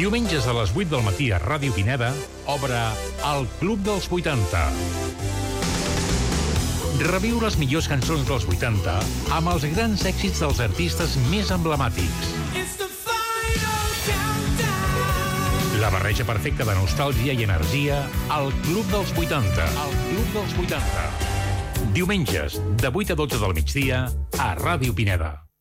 Diumenges a les 8 del matí a Ràdio Pineda obre el Club dels 80. Reviu les millors cançons dels 80 amb els grans èxits dels artistes més emblemàtics. La barreja perfecta de nostàlgia i energia al Club dels 80. El Club dels 80. Diumenges, de 8 a 12 del migdia, a Ràdio Pineda.